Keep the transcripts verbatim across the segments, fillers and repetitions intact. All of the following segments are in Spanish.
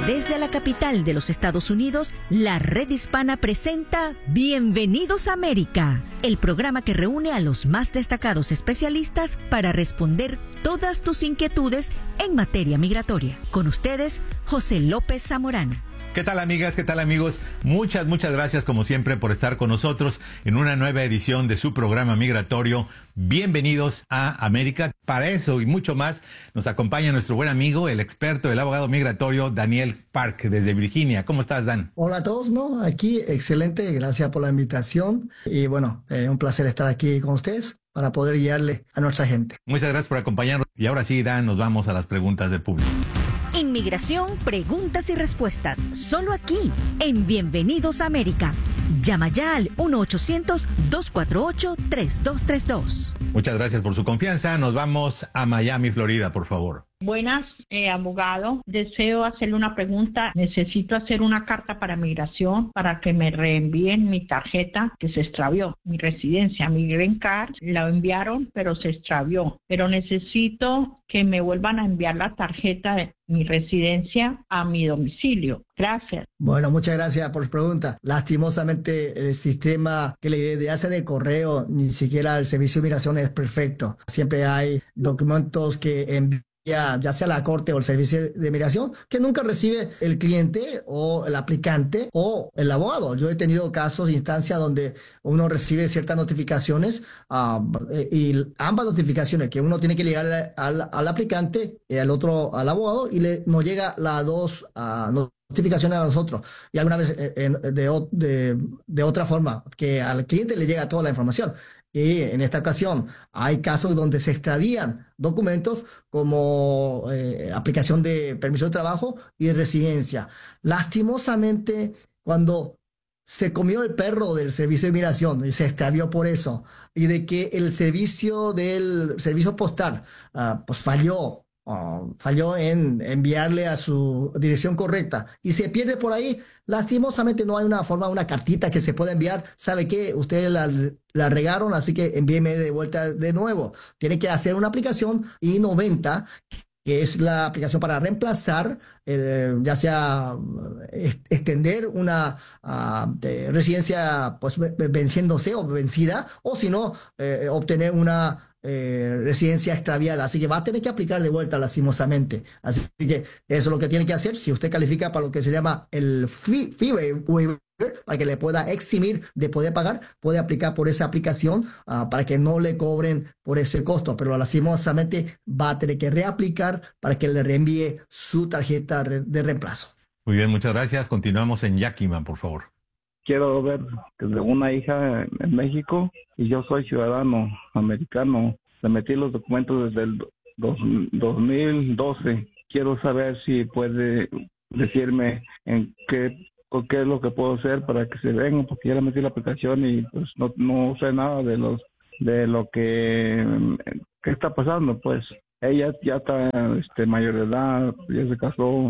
Desde la capital de los Estados Unidos, la Red Hispana presenta Bienvenidos a América, el programa que reúne a los más destacados especialistas para responder todas tus inquietudes en materia migratoria. Con ustedes, José López Zamorano. ¿Qué tal, amigas? ¿Qué tal, amigos? Muchas, muchas gracias, como siempre, por estar con nosotros en una nueva edición de su programa migratorio. Bienvenidos a América. Para eso y mucho más, nos acompaña nuestro buen amigo, el experto, el abogado migratorio, Daniel Park, desde Virginia. ¿Cómo estás, Dan? Hola a todos, ¿no? Aquí, excelente. Gracias por la invitación. Y bueno, eh, un placer estar aquí con ustedes para poder guiarle a nuestra gente. Muchas gracias por acompañarnos. Y ahora sí, Dan, nos vamos a las preguntas del público. Inmigración, preguntas y respuestas, solo aquí, en Bienvenidos a América. Llama ya al uno ochocientos, dos cuatro ocho, tres dos tres dos. Muchas gracias por su confianza. Nos vamos a Miami, Florida, por favor. Buenas, eh, abogado. Deseo hacerle una pregunta. Necesito hacer una carta para migración para que me reenvíen mi tarjeta que se extravió. Mi residencia, mi green card, la enviaron, pero se extravió. Pero necesito que me vuelvan a enviar la tarjeta de mi residencia a mi domicilio. Gracias. Bueno, muchas gracias por su pregunta. Lastimosamente, el sistema que le hacen de correo, ni siquiera el servicio de migración es perfecto. Siempre hay documentos que envían Ya, ya sea la corte o el servicio de migración, que nunca recibe el cliente o el aplicante o el abogado. Yo he tenido casos, instancias donde uno recibe ciertas notificaciones uh, y ambas notificaciones, que uno tiene que llegar al, al aplicante y al otro al abogado, y le, nos llega las dos uh, notificaciones a nosotros. Y alguna vez eh, de, de, de otra forma, que al cliente le llega toda la información. Y en esta ocasión hay casos donde se extravían documentos como eh, aplicación de permiso de trabajo y de residencia. Lastimosamente, cuando se comió el perro del servicio de migración y se extravió por eso, y de que el servicio del servicio postal uh, pues falló, Uh, falló en enviarle a su dirección correcta y se pierde por ahí, lastimosamente no hay una forma, una cartita que se pueda enviar. ¿Sabe qué? Ustedes la, la regaron, así que envíeme de vuelta de nuevo. Tiene que hacer una aplicación I noventa, que es la aplicación para reemplazar, eh, ya sea eh, extender una uh, residencia pues venciéndose o vencida, o si no, eh, obtener una Eh, residencia extraviada. Así que va a tener que aplicar de vuelta, lastimosamente. Así que eso es lo que tiene que hacer. Si usted califica para lo que se llama el fee, fee waiver, para que le pueda eximir de poder pagar, puede aplicar por esa aplicación uh, para que no le cobren por ese costo, pero lastimosamente va a tener que reaplicar para que le reenvíe su tarjeta de reemplazo. Muy bien, muchas gracias. Continuamos en Yakima, por favor. Quiero ver que de una hija en México y yo soy ciudadano americano. Le metí los documentos desde el dos mil doce. Quiero saber si puede decirme en qué o qué es lo que puedo hacer para que se venga, porque ya le metí la aplicación y pues no, no sé nada de los de lo que, que está pasando. Pues ella ya está este, mayor de edad, ya se casó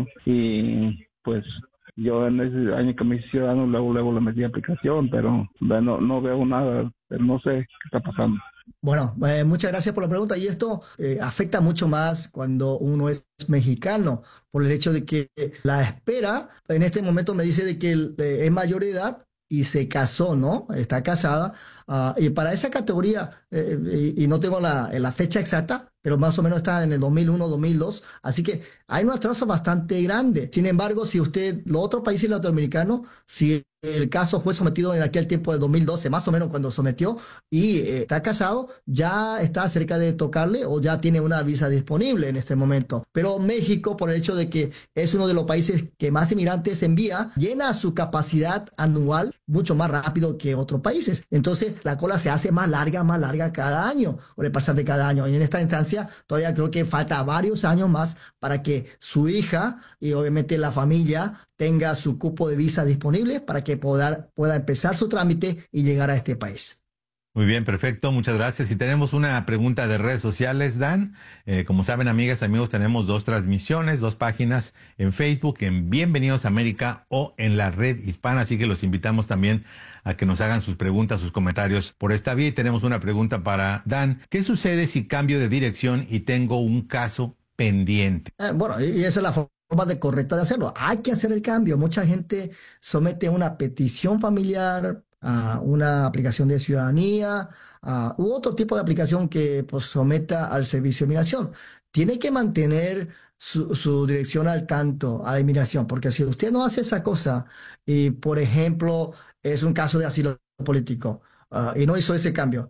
y pues yo en ese año que me hice ciudadano, luego, luego le metí aplicación, pero no, no veo nada, pero no sé qué está pasando. Bueno, eh, muchas gracias por la pregunta. Y esto eh, afecta mucho más cuando uno es mexicano, por el hecho de que la espera, en este momento me dice de que eh, es mayor de edad y se casó, ¿no? Está casada. Uh, y para esa categoría, eh, y, y no tengo la, la fecha exacta, pero más o menos está en el dos mil uno, dos mil dos, así que hay un atraso bastante grande. Sin embargo, si usted, los otros países latinoamericanos, si el caso fue sometido en aquel tiempo de dos mil doce, más o menos cuando sometió, y eh, está casado, ya está cerca de tocarle o ya tiene una visa disponible en este momento. Pero México, por el hecho de que es uno de los países que más inmigrantes envía, llena su capacidad anual mucho más rápido que otros países. Entonces, la cola se hace más larga, más larga cada año, con el pasar de cada año. Y en esta instancia, todavía creo que falta varios años más para que su hija y obviamente la familia tenga su cupo de visa disponible para que pueda, pueda empezar su trámite y llegar a este país. Muy bien, perfecto, muchas gracias. Y tenemos una pregunta de redes sociales, Dan. Eh, como saben, amigas, amigos, tenemos dos transmisiones, dos páginas en Facebook, en Bienvenidos a América o en la Red Hispana, así que los invitamos también a que nos hagan sus preguntas, sus comentarios por esta vía. Y tenemos una pregunta para Dan. ¿Qué sucede si cambio de dirección y tengo un caso pendiente? Eh, bueno, y esa es la forma de correcta de hacerlo. Hay que hacer el cambio. Mucha gente somete una petición familiar, a una aplicación de ciudadanía, a, u otro tipo de aplicación que pues, someta al servicio de migración. Tiene que mantener su, su dirección al tanto a la inmigración, porque si usted no hace esa cosa, y por ejemplo, es un caso de asilo político, uh, y no hizo ese cambio,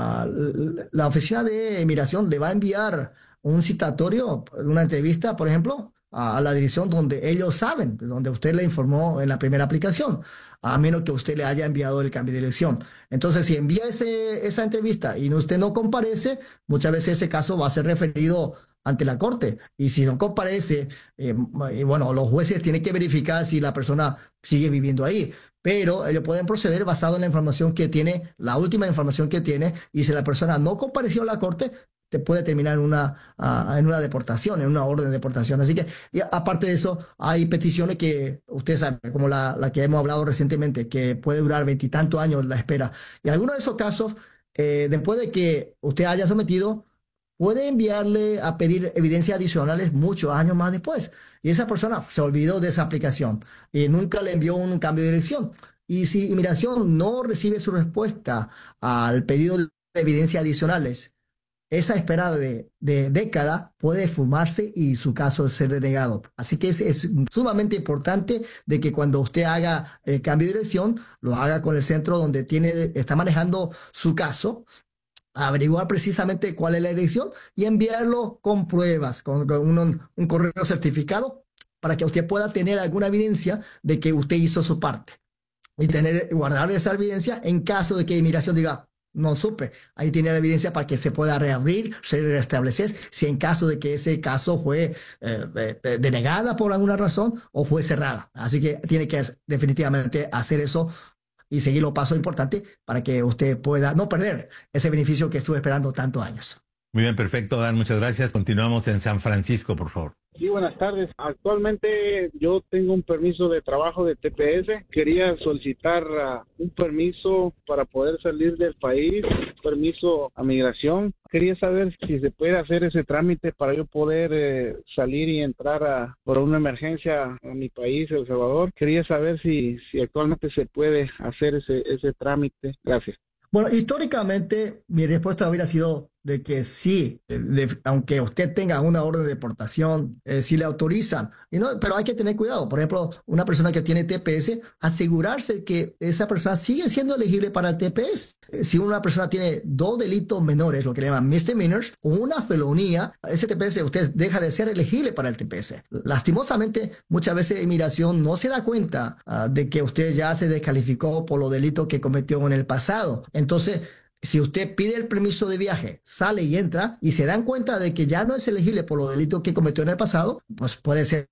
uh, la oficina de inmigración le va a enviar un citatorio, una entrevista, por ejemplo, a la dirección donde ellos saben, donde usted le informó en la primera aplicación, a menos que usted le haya enviado el cambio de dirección. Entonces, si envía ese, esa entrevista y usted no comparece, muchas veces ese caso va a ser referido ante la corte. Y si no comparece, eh, y bueno, los jueces tienen que verificar si la persona sigue viviendo ahí. Pero ellos pueden proceder basado en la información que tiene, la última información que tiene, y si la persona no compareció a la corte, te puede terminar en una, uh, en una deportación, en una orden de deportación. Así que, y aparte de eso, hay peticiones que usted sabe, como la, la que hemos hablado recientemente, que puede durar veintitantos años la espera. Y en algunos de esos casos, eh, después de que usted haya sometido, puede enviarle a pedir evidencias adicionales muchos años más después. Y esa persona se olvidó de esa aplicación y nunca le envió un cambio de dirección. Y si inmigración no recibe su respuesta al pedido de evidencias adicionales, esa espera de, de década puede fumarse y su caso ser denegado. Así que es, es sumamente importante de que cuando usted haga el cambio de dirección, lo haga con el centro donde tiene, está manejando su caso, averiguar precisamente cuál es la dirección y enviarlo con pruebas, con, con un, un correo certificado para que usted pueda tener alguna evidencia de que usted hizo su parte y tener, guardar esa evidencia en caso de que inmigración diga, no supe. Ahí tiene la evidencia para que se pueda reabrir, se restablecer, si en caso de que ese caso fue eh, eh, denegada por alguna razón o fue cerrada. Así que tiene que definitivamente hacer eso y seguir los pasos importantes para que usted pueda no perder ese beneficio que estuvo esperando tantos años. Muy bien, perfecto, Dan, muchas gracias. Continuamos en San Francisco, por favor. Sí, buenas tardes. Actualmente yo tengo un permiso de trabajo de T P S. Quería solicitar uh, un permiso para poder salir del país, permiso a migración. Quería saber si se puede hacer ese trámite para yo poder eh, salir y entrar a, por una emergencia a mi país, El Salvador. Quería saber si, si actualmente se puede hacer ese, ese trámite. Gracias. Bueno, históricamente mi respuesta hubiera sido de que sí, de, aunque usted tenga una orden de deportación, eh, si le autorizan, y no, pero hay que tener cuidado. Por ejemplo, una persona que tiene T P S, asegurarse que esa persona sigue siendo elegible para el T P S. Eh, si una persona tiene dos delitos menores, lo que le llaman misdemeanors, o una felonía, ese T P S usted deja de ser elegible para el T P S. Lastimosamente, muchas veces inmigración no se da cuenta uh, de que usted ya se descalificó por los delitos que cometió en el pasado. Entonces, si usted pide el permiso de viaje, sale y entra, y se dan cuenta de que ya no es elegible por los delitos que cometió en el pasado, pues puede ser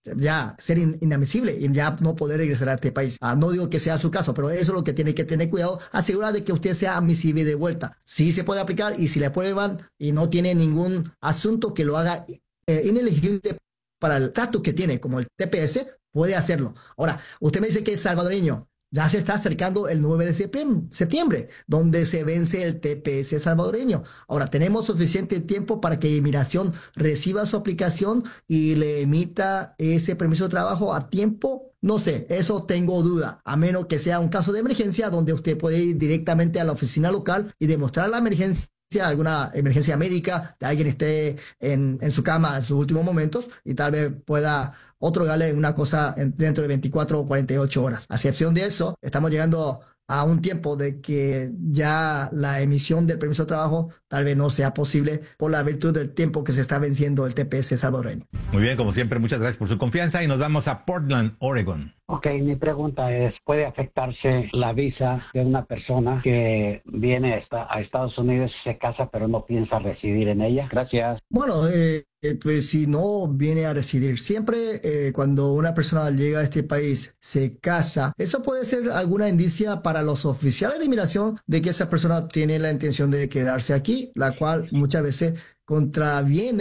ya ser in, inadmisible y ya no poder regresar a este país. Ah, no digo que sea su caso, pero eso es lo que tiene que tener cuidado, asegurar de que usted sea admisible de vuelta. Sí se puede aplicar y si le prueban y no tiene ningún asunto que lo haga eh, inelegible para el estatus que tiene como el T P S, puede hacerlo. Ahora, usted me dice que es salvadoreño. Ya se está acercando el nueve de septiembre, donde se vence el T P S salvadoreño. Ahora, tenemos suficiente tiempo para que Inmigración reciba su aplicación y le emita ese permiso de trabajo a tiempo. No sé, eso tengo duda, a menos que sea un caso de emergencia donde usted puede ir directamente a la oficina local y demostrar la emergencia, alguna emergencia médica, de alguien esté en, en su cama en sus últimos momentos y tal vez pueda otorgarle una cosa en, dentro de veinticuatro o cuarenta y ocho horas. A excepción de eso, estamos llegando a un tiempo de que ya la emisión del permiso de trabajo tal vez no sea posible por la virtud del tiempo que se está venciendo el T P S salvadoreño. Muy bien, como siempre, muchas gracias por su confianza y nos vamos a Portland, Oregon. Ok, mi pregunta es, ¿puede afectarse la visa de una persona que viene a Estados Unidos, se casa, pero no piensa residir en ella? Gracias. Bueno, eh, eh, pues si no viene a residir, siempre eh, cuando una persona llega a este país, se casa, eso puede ser alguna indicia para los oficiales de inmigración de que esa persona tiene la intención de quedarse aquí, la cual muchas veces contraviene con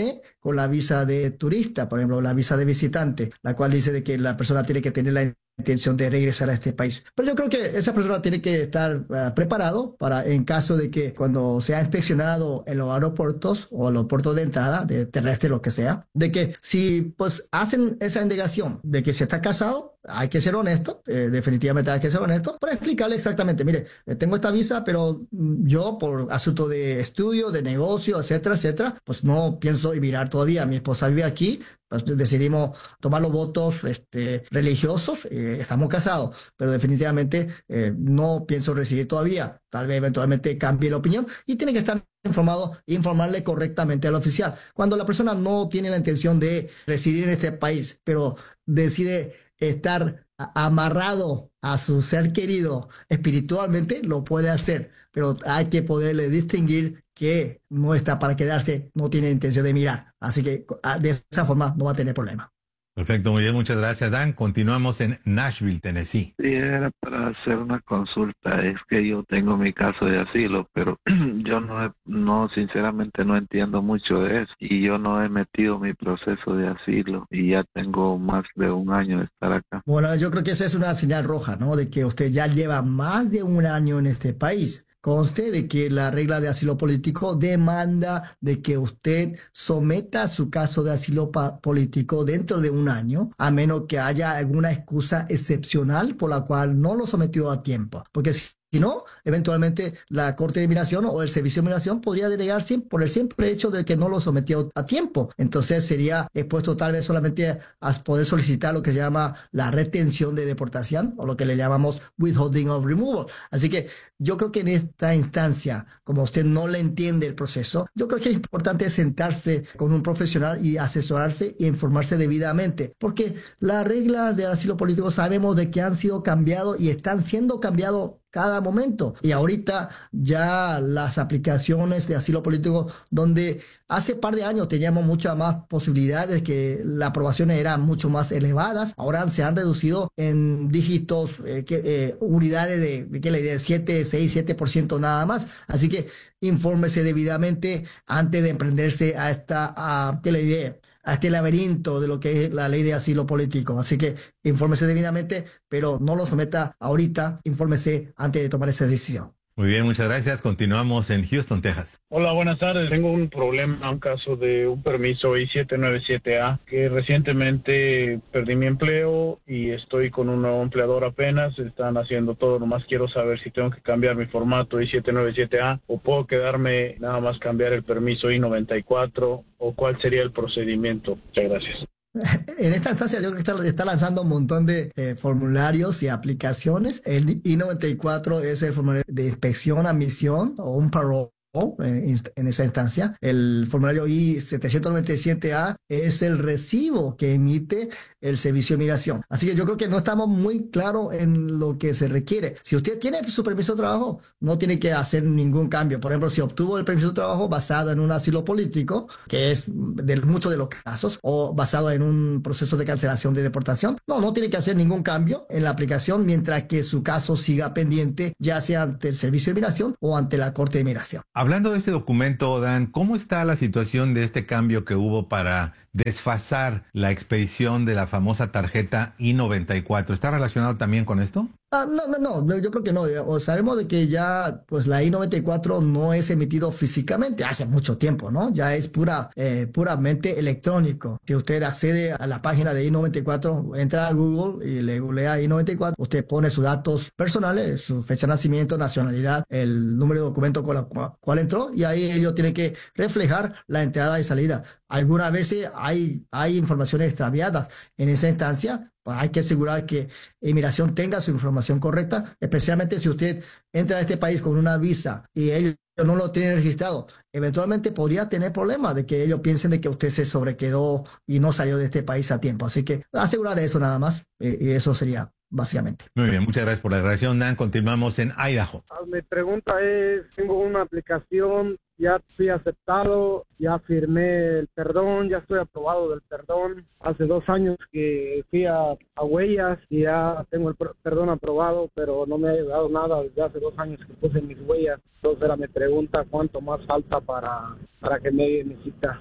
con la visa de turista, por ejemplo, la visa de visitante, la cual dice de que la persona tiene que tener la intención de regresar a este país. Pero yo creo que esa persona tiene que estar uh, preparado para, en caso de que cuando sea inspeccionado en los aeropuertos o los puertos de entrada, de terrestre, lo que sea, de que si pues hacen esa indagación de que se está casado, hay que ser honesto, eh, definitivamente hay que ser honesto, para explicarle exactamente, mire, eh, tengo esta visa, pero mm, yo por asunto de estudio, de negocio, etcétera, etcétera, pues no pienso emigrar todavía. Mi esposa vive aquí, pues decidimos tomar los votos este, religiosos, eh, estamos casados, pero definitivamente eh, no pienso residir todavía. Tal vez eventualmente cambie la opinión y tiene que estar informado e informarle correctamente al oficial. Cuando la persona no tiene la intención de residir en este país, pero decide estar amarrado a su ser querido espiritualmente, lo puede hacer, pero hay que poderle distinguir que no está para quedarse, no tiene intención de mirar. Así que de esa forma no va a tener problema. Perfecto, muy bien, muchas gracias, Dan. Continuamos en Nashville, Tennessee. Sí, era para hacer una consulta. Es que yo tengo mi caso de asilo, pero yo no, no, sinceramente no entiendo mucho de eso. Y yo no he metido mi proceso de asilo y ya tengo más de un año de estar acá. Bueno, yo creo que esa es una señal roja, ¿no? De que usted ya lleva más de un año en este país. Conste de que la regla de asilo político demanda de que usted someta su caso de asilo político dentro de un año, a menos que haya alguna excusa excepcional por la cual no lo sometió a tiempo. Porque si Si no, eventualmente la Corte de Inmigración o el Servicio de Inmigración podría denegar por el simple hecho de que no lo sometió a tiempo. Entonces sería expuesto tal vez solamente a poder solicitar lo que se llama la retención de deportación o lo que le llamamos withholding of removal. Así que yo creo que en esta instancia, como usted no le entiende el proceso, yo creo que es importante sentarse con un profesional y asesorarse e informarse debidamente, porque las reglas del asilo político sabemos de que han sido cambiadas y están siendo cambiadas cada momento. Y ahorita ya las aplicaciones de asilo político, donde hace par de años teníamos muchas más posibilidades, que las aprobaciones eran mucho más elevadas, ahora se han reducido en dígitos, eh, que, eh, unidades de, ¿qué le diré? siete, seis, siete por ciento nada más. Así que infórmese debidamente antes de emprenderse a esta, a, ¿qué le diré? a este laberinto de lo que es la ley de asilo político. Así que infórmese debidamente, pero no lo someta ahorita, infórmese antes de tomar esa decisión. Muy bien, muchas gracias. Continuamos en Houston, Texas. Hola, buenas tardes. Tengo un problema, un caso de un permiso I siete noventa y siete A, que recientemente perdí mi empleo y estoy con un nuevo empleador apenas. Están haciendo todo, nomás quiero saber si tengo que cambiar mi formato I siete noventa y siete A o puedo quedarme nada más cambiar el permiso I noventa y cuatro, o cuál sería el procedimiento. Muchas gracias. En esta instancia yo creo que está, está lanzando un montón de eh, formularios y aplicaciones. El I noventa y cuatro es el formulario de inspección, admisión o un parole. En esa instancia, el formulario I setecientos noventa y siete A es el recibo que emite el Servicio de Migración. Así que yo creo que no estamos muy claros en lo que se requiere. Si usted tiene su permiso de trabajo, no tiene que hacer ningún cambio. Por ejemplo, si obtuvo el permiso de trabajo basado en un asilo político, que es de muchos de los casos, o basado en un proceso de cancelación de deportación, no, no tiene que hacer ningún cambio en la aplicación mientras que su caso siga pendiente, ya sea ante el Servicio de Migración o ante la Corte de Migración. Hablando de este documento, Dan, ¿cómo está la situación de este cambio que hubo para desfasar la expedición de la famosa tarjeta I noventa y cuatro? ¿Está relacionado también con esto? Ah, no, no, no, yo creo que no. O sabemos de que ya pues la I noventa y cuatro no es emitido físicamente hace mucho tiempo, ¿no? Ya es pura, eh, puramente electrónico. Si usted accede a la página de I noventa y cuatro, entra a Google y le googlea I noventa y cuatro, usted pone sus datos personales, su fecha de nacimiento, nacionalidad, el número de documento con la cual entró, y ahí ellos tienen que reflejar la entrada y salida. Algunas veces hay, hay informaciones extraviadas en esa instancia. Hay que asegurar que Inmigración tenga su información correcta, especialmente si usted entra a este país con una visa y ellos no lo tienen registrado. Eventualmente podría tener problemas de que ellos piensen de que usted se sobrequedó y no salió de este país a tiempo. Así que asegurar eso nada más, y eso sería básicamente. Muy bien, muchas gracias por la aclaración, Dan. Continuamos en Idaho. Mi pregunta es, tengo una aplicación, ya fui aceptado, ya firmé el perdón, ya estoy aprobado del perdón. Hace dos años que fui a, a huellas y ya tengo el perdón aprobado, pero no me ha llegado nada desde hace dos años que puse mis huellas. Entonces era mi pregunta, ¿cuánto más falta para, para que me dé mi cita?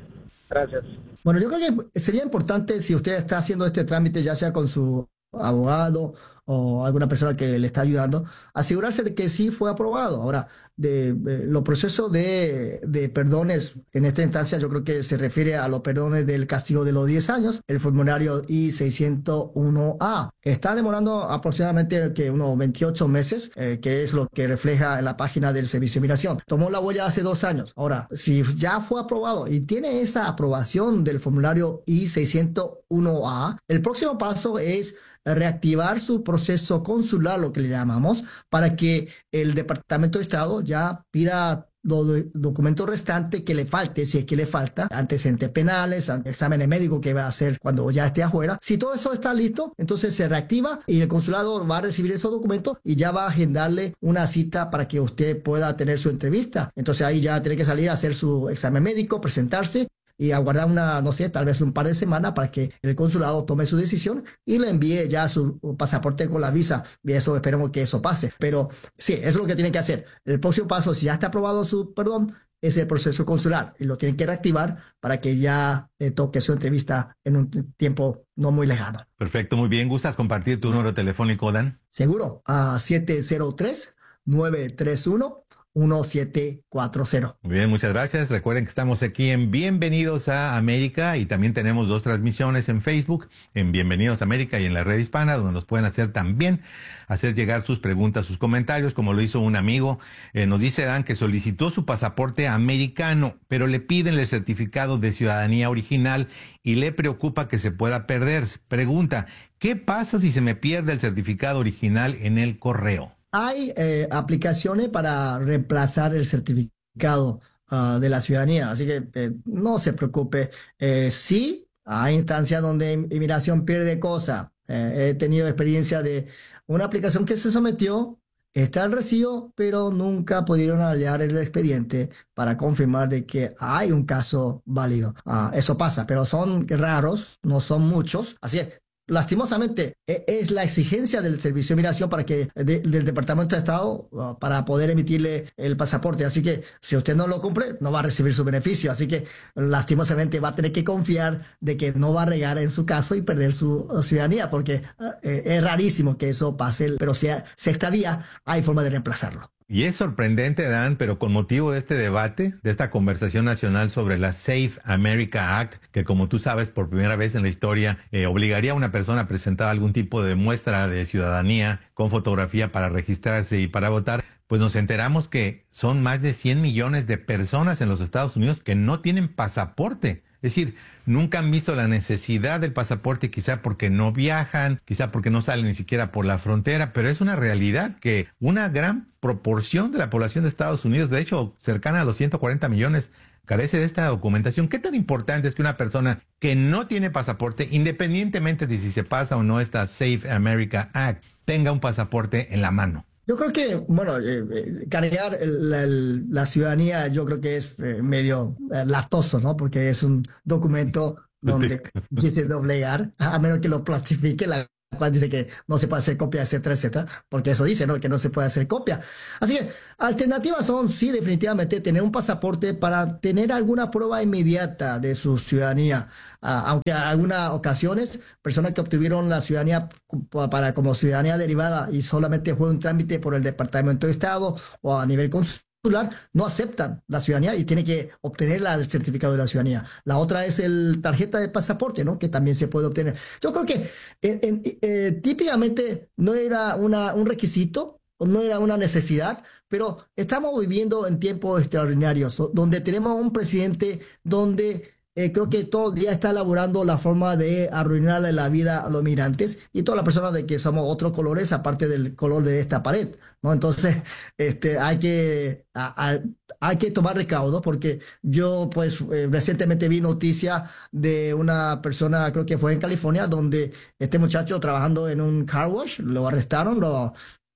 Gracias. Bueno, yo creo que sería importante si usted está haciendo este trámite, ya sea con su abogado o alguna persona que le está ayudando, asegurarse de que sí fue aprobado. Ahora, de, de los procesos de, de perdones en esta instancia, yo creo que se refiere a los perdones del castigo de los diez años, el formulario I seiscientos uno A. Está demorando aproximadamente que unos veintiocho meses, eh, que es lo que refleja en la página del Servicio de Migración. Tomó la huella hace dos años. Ahora, si ya fue aprobado y tiene esa aprobación del formulario I seiscientos uno A, el próximo paso es reactivar su proceso consular, lo que le llamamos, para que el Departamento de Estado ya pida los documentos restantes que le falte, si es que le falta, antecedentes penales, exámenes médicos que va a hacer cuando ya esté afuera. Si todo eso está listo, entonces se reactiva y el consulado va a recibir esos documentos y ya va a agendarle una cita para que usted pueda tener su entrevista. Entonces ahí ya tiene que salir a hacer su examen médico, presentarse y aguardar una, no sé, tal vez un par de semanas para que el consulado tome su decisión y le envíe ya su pasaporte con la visa. Y eso esperemos que eso pase. Pero sí, eso es lo que tienen que hacer. El próximo paso, si ya está aprobado su perdón, es el proceso consular y lo tienen que reactivar para que ya eh, toque su entrevista en un tiempo no muy lejano. Perfecto, muy bien. ¿Gustas compartir tu número telefónico, Dan? Seguro, a siete cero tres, nueve tres uno, uno siete cuatro cero. Muy bien, muchas gracias. Recuerden que estamos aquí en Bienvenidos a América y también tenemos dos transmisiones en Facebook, en Bienvenidos a América y en la Red Hispana, donde nos pueden hacer también, hacer llegar sus preguntas, sus comentarios, como lo hizo un amigo. Eh, nos dice Dan que solicitó su pasaporte americano, pero le piden el certificado de ciudadanía original y le preocupa que se pueda perder. Pregunta, ¿qué pasa si se me pierde el certificado original en el correo? Hay eh, aplicaciones para reemplazar el certificado uh, de la ciudadanía, así que eh, no se preocupe. Eh, sí, hay instancias donde inmigración pierde cosas. Eh, he tenido experiencia de una aplicación que se sometió, está el recibo, pero nunca pudieron hallar el expediente para confirmar de que hay un caso válido. Uh, eso pasa, pero son raros, no son muchos. Así es. Lastimosamente, es la exigencia del Servicio de Migración para que, de, del Departamento de Estado uh, para poder emitirle el pasaporte. Así que si usted no lo cumple, no va a recibir su beneficio. Así que lastimosamente va a tener que confiar de que no va a regar en su caso y perder su uh, ciudadanía, porque uh, eh, es rarísimo que eso pase, pero si, si extravía, hay forma de reemplazarlo. Y es sorprendente, Dan, pero con motivo de este debate, de esta conversación nacional sobre la Safe America Act, que como tú sabes, por primera vez en la historia, eh, obligaría a una persona a presentar algún tipo de muestra de ciudadanía con fotografía para registrarse y para votar, pues nos enteramos que son más de cien millones de personas en los Estados Unidos que no tienen pasaporte. Es decir, nunca han visto la necesidad del pasaporte, quizá porque no viajan, quizá porque no salen ni siquiera por la frontera, pero es una realidad que una gran proporción de la población de Estados Unidos, de hecho cercana a los ciento cuarenta millones, carece de esta documentación. ¿Qué tan importante es que una persona que no tiene pasaporte, independientemente de si se pasa o no esta Safe America Act, tenga un pasaporte en la mano? Yo creo que, bueno, eh, eh, cargar la, la ciudadanía yo creo que es eh, medio eh, latoso, ¿no? Porque es un documento donde dice doblegar, a menos que lo plastifique, la cual dice que no se puede hacer copia, etcétera, etcétera, porque eso dice, ¿no? Que no se puede hacer copia. Así que alternativas son, sí, definitivamente, tener un pasaporte para tener alguna prueba inmediata de su ciudadanía. Uh, aunque en algunas ocasiones, personas que obtuvieron la ciudadanía para como ciudadanía derivada y solamente fue un trámite por el Departamento de Estado o a nivel consular, no aceptan la ciudadanía y tiene que obtener la, el certificado de la ciudadanía. La otra es el tarjeta de pasaporte, ¿no? Que también se puede obtener. Yo creo que en, en, eh, típicamente no era una, un requisito, no era una necesidad, pero estamos viviendo en tiempos extraordinarios, donde tenemos un presidente donde Eh, creo que todo el día está elaborando la forma de arruinarle la vida a los migrantes y todas las personas de que somos otros colores aparte del color de esta pared, ¿no? Entonces, este, hay que, a, a, hay que tomar recaudo porque yo, pues, eh, recientemente vi noticia de una persona, creo que fue en California, donde este muchacho trabajando en un car wash, lo arrestaron, lo...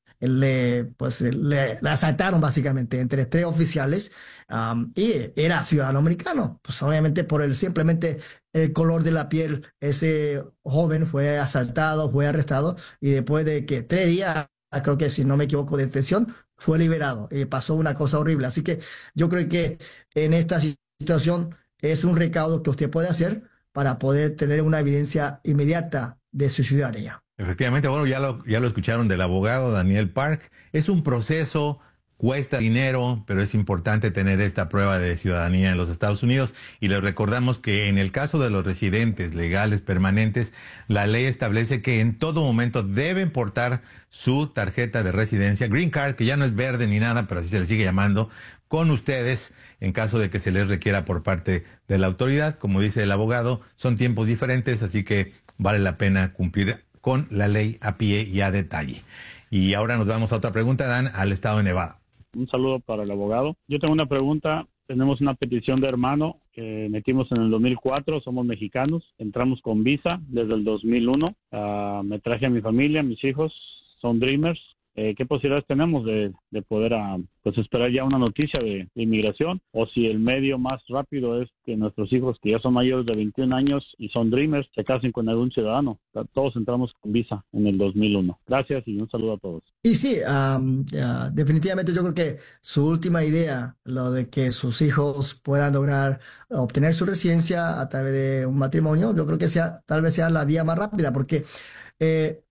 Le, pues, le, le asaltaron básicamente entre tres oficiales um, y era ciudadano americano. Pues obviamente por el simplemente el color de la piel, ese joven fue asaltado, fue arrestado y después de que tres días, creo que si no me equivoco, de detención, fue liberado y pasó una cosa horrible. Así que yo creo que en esta situación es un recaudo que usted puede hacer para poder tener una evidencia inmediata de su ciudadanía. Efectivamente, bueno, ya lo, ya lo escucharon del abogado Daniel Park. Es un proceso, cuesta dinero, pero es importante tener esta prueba de ciudadanía en los Estados Unidos. Y les recordamos que en el caso de los residentes legales permanentes, la ley establece que en todo momento deben portar su tarjeta de residencia, Green Card, que ya no es verde ni nada, pero así se le sigue llamando, con ustedes en caso de que se les requiera por parte de la autoridad. Como dice el abogado, son tiempos diferentes, así que vale la pena cumplir con la ley a pie y a detalle. Y ahora nos vamos a otra pregunta, Dan, al estado de Nevada. Un saludo para el abogado. Yo tengo una pregunta. Tenemos una petición de hermano que metimos en el dos mil cuatro. Somos mexicanos. Entramos con visa desde el dos mil uno. Uh, me traje a mi familia, mis hijos son Dreamers. Eh, ¿Qué posibilidades tenemos de, de poder uh, pues esperar ya una noticia de, de inmigración? O si el medio más rápido es que nuestros hijos, que ya son mayores de veintiún años y son Dreamers, se casen con algún ciudadano. Todos entramos con visa en el dos mil uno. Gracias y un saludo a todos. Y sí, um, uh, definitivamente yo creo que su última idea, lo de que sus hijos puedan lograr obtener su residencia a través de un matrimonio, yo creo que sea, tal vez sea la vía más rápida, porque eh,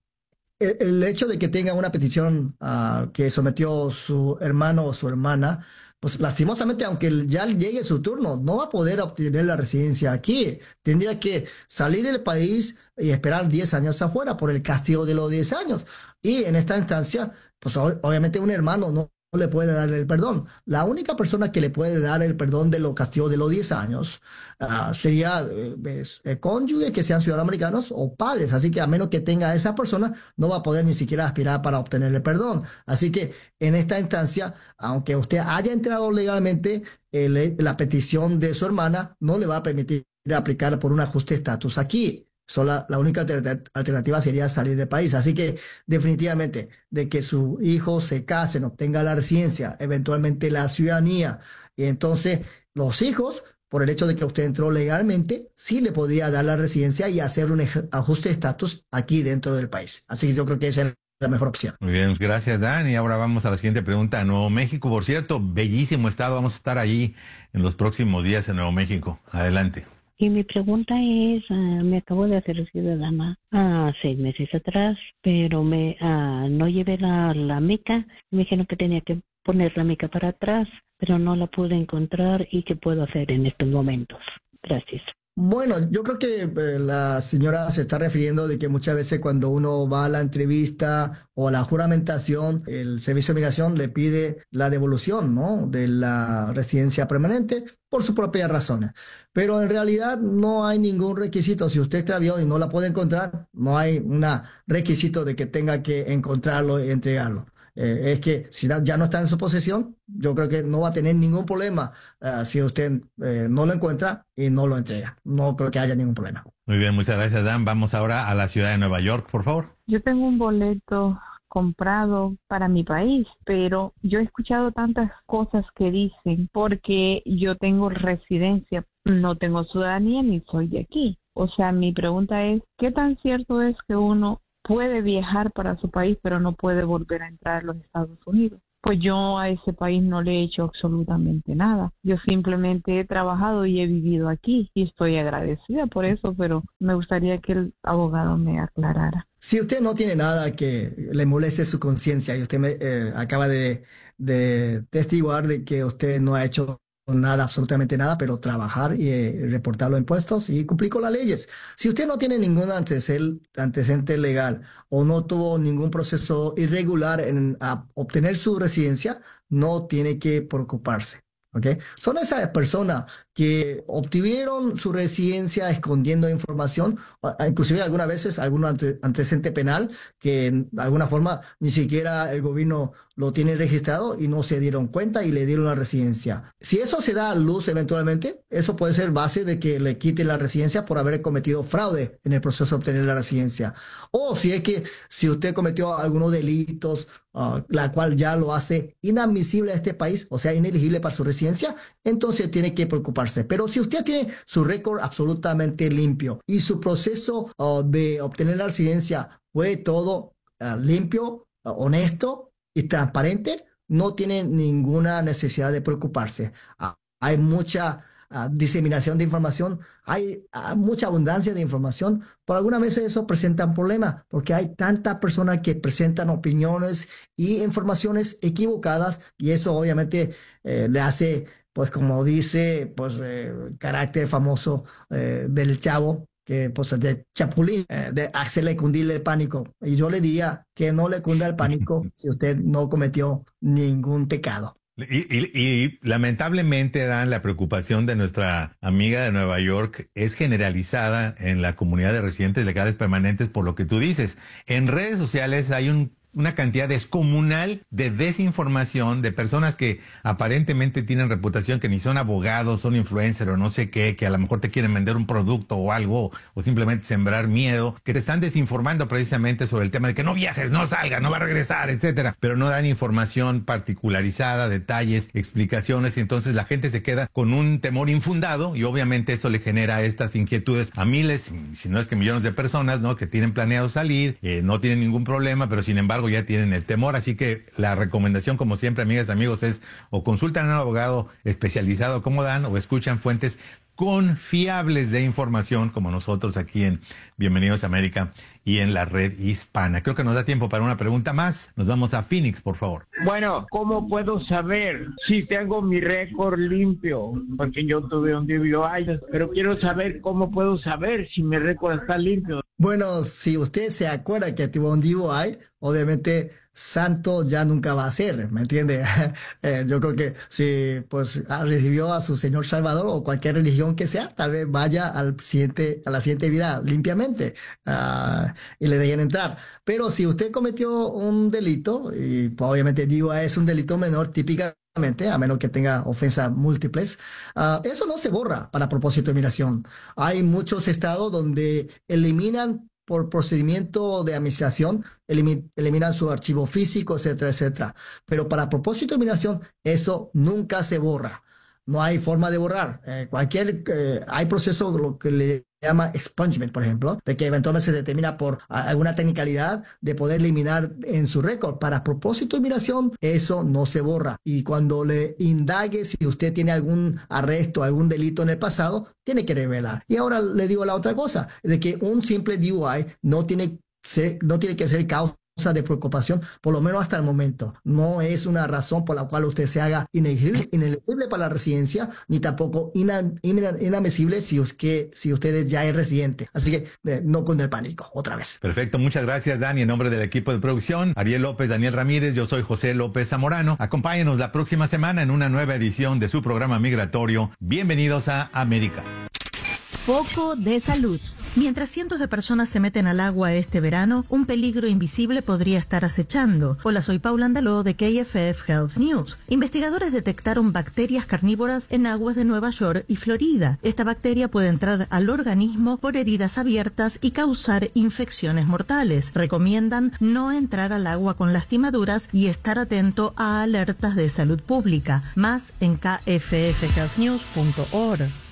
el hecho de que tenga una petición uh, que sometió su hermano o su hermana, pues lastimosamente, aunque ya llegue su turno, no va a poder obtener la residencia aquí. Tendría que salir del país y esperar diez años afuera por el castigo de los diez años. Y en esta instancia, pues obviamente un hermano no le puede darle el perdón. La única persona que le puede dar el perdón de los castigos de los diez años uh, sería eh, eh, cónyuge que sean ciudadanos americanos o padres. Así que a menos que tenga a esa persona, no va a poder ni siquiera aspirar para obtener el perdón. Así que en esta instancia, aunque usted haya entrado legalmente, el, la petición de su hermana no le va a permitir aplicar por un ajuste de estatus aquí. Sola, la única alternativa sería salir del país. Así que definitivamente de que su hijo se casen, obtenga la residencia, eventualmente la ciudadanía, y entonces los hijos, por el hecho de que usted entró legalmente, sí le podría dar la residencia y hacer un ajuste de estatus aquí dentro del país. Así que yo creo que esa es la mejor opción. Muy bien, gracias, Dan. Y ahora vamos a la siguiente pregunta. Nuevo México, por cierto, bellísimo estado. Vamos a estar allí en los próximos días en Nuevo México. Adelante. Y mi pregunta es, uh, me acabo de hacer ciudadana uh, seis meses atrás, pero me uh, no llevé la, la mica. Me dijeron que tenía que poner la mica para atrás, pero no la pude encontrar. ¿Y qué puedo hacer en estos momentos? Gracias. Bueno, yo creo que eh, la señora se está refiriendo de que muchas veces cuando uno va a la entrevista o a la juramentación, el Servicio de Migración le pide la devolución, ¿no?, de la residencia permanente por sus propias razones. Pero en realidad no hay ningún requisito. Si usted extravió y no la puede encontrar, no hay un requisito de que tenga que encontrarlo y entregarlo. Eh, es que si ya no está en su posesión, yo creo que no va a tener ningún problema uh, si usted eh, no lo encuentra y no lo entrega. No creo que haya ningún problema. Muy bien, muchas gracias, Dan. Vamos ahora a la ciudad de Nueva York, por favor. Yo tengo un boleto comprado para mi país, pero yo he escuchado tantas cosas que dicen porque yo tengo residencia, no tengo ciudadanía ni soy de aquí. O sea, mi pregunta es, ¿qué tan cierto es que uno puede viajar para su país, pero no puede volver a entrar a los Estados Unidos? Pues yo a ese país no le he hecho absolutamente nada. Yo simplemente he trabajado y he vivido aquí y estoy agradecida por eso, pero me gustaría que el abogado me aclarara. Si usted no tiene nada que le moleste su conciencia y usted me eh, acaba de, de testiguar de que usted no ha hecho nada, absolutamente nada, pero trabajar y eh, reportar los impuestos y cumplir con las leyes. Si usted no tiene ningún antecedente, antecedente legal o no tuvo ningún proceso irregular en a obtener su residencia, no tiene que preocuparse. ¿Okay? Son esas personas que obtuvieron su residencia escondiendo información, inclusive algunas veces algún ante, antecedente penal que de alguna forma ni siquiera el gobierno lo tiene registrado y no se dieron cuenta y le dieron la residencia. Si eso se da a luz eventualmente, eso puede ser base de que le quiten la residencia por haber cometido fraude en el proceso de obtener la residencia. O si es que si usted cometió algunos delitos, uh, la cual ya lo hace inadmisible a este país, o sea, inelegible para su residencia, entonces tiene que preocuparse. Pero si usted tiene su récord absolutamente limpio y su proceso uh, de obtener la residencia fue todo uh, limpio, uh, honesto y transparente, no tiene ninguna necesidad de preocuparse. Uh, hay mucha uh, diseminación de información, hay uh, mucha abundancia de información. Por algunas veces eso presenta un problema, porque hay tantas personas que presentan opiniones y informaciones equivocadas, y eso obviamente eh, le hace, pues como dice, pues eh, carácter famoso eh, del Chavo, que pues de chapulín, eh, de hacerle cundirle el pánico. Y yo le diría que no le cunda el pánico si usted no cometió ningún pecado. Y, y, y lamentablemente, Dan, la preocupación de nuestra amiga de Nueva York es generalizada en la comunidad de residentes legales permanentes por lo que tú dices. En redes sociales hay un una cantidad descomunal de desinformación de personas que aparentemente tienen reputación, que ni son abogados, son influencers o no sé qué, que a lo mejor te quieren vender un producto o algo, o simplemente sembrar miedo, que te están desinformando precisamente sobre el tema de que no viajes, no salgas, no va a regresar, etcétera, pero no dan información particularizada, detalles, explicaciones, y entonces la gente se queda con un temor infundado, y obviamente eso le genera estas inquietudes a miles, si no es que millones de personas, ¿no?, que tienen planeado salir, eh, no tienen ningún problema, pero sin embargo ya tienen el temor. Así que la recomendación, como siempre, amigas y amigos, es o consultan a un abogado especializado como Dan, o escuchan fuentes confiables de información como nosotros aquí en Bienvenidos a América y en la red hispana. Creo que nos da tiempo para una pregunta más. Nos vamos a Phoenix, por favor. Bueno, ¿cómo puedo saber si tengo mi récord limpio? Porque yo tuve un D U I, pero quiero saber cómo puedo saber si mi récord está limpio. Bueno, si usted se acuerda que tuvo un D U I, obviamente santo ya nunca va a ser, ¿me entiende? eh, yo creo que si pues recibió a su Señor Salvador o cualquier religión que sea, tal vez vaya al siguiente, a la siguiente vida limpiamente uh, y le dejen entrar. Pero si usted cometió un delito, y pues, obviamente D U I es un delito menor típicamente, a menos que tenga ofensas múltiples, uh, eso no se borra para propósito de migración. Hay muchos estados donde eliminan por procedimiento de administración, elimin, eliminan su archivo físico, etcétera, etcétera. Pero para propósito de migración, eso nunca se borra. No hay forma de borrar. Eh, cualquier, eh, hay proceso, lo que le llama expungement, por ejemplo, de que eventualmente se determina por alguna tecnicalidad de poder eliminar en su récord. Para propósito de migración, eso no se borra. Y cuando le indague si usted tiene algún arresto, algún delito en el pasado, tiene que revelar. Y ahora le digo la otra cosa, de que un simple D U I no tiene, ser, no tiene que ser causa de preocupación, por lo menos hasta el momento. No es una razón por la cual usted se haga inelegible, inelegible para la residencia, ni tampoco ina, ina, inadmisible si usted, si usted ya es residente. Así que eh, no con el pánico, otra vez. Perfecto, muchas gracias, Dani. En nombre del equipo de producción, Ariel López, Daniel Ramírez, yo soy José López Zamorano. Acompáñenos la próxima semana en una nueva edición de su programa migratorio. Bienvenidos a América. Foco de salud. Mientras cientos de personas se meten al agua este verano, un peligro invisible podría estar acechando. Hola, soy Paula Andaló de K F F Health News. Investigadores detectaron bacterias carnívoras en aguas de Nueva York y Florida. Esta bacteria puede entrar al organismo por heridas abiertas y causar infecciones mortales. Recomiendan no entrar al agua con lastimaduras y estar atento a alertas de salud pública. Más en k f f health news punto org.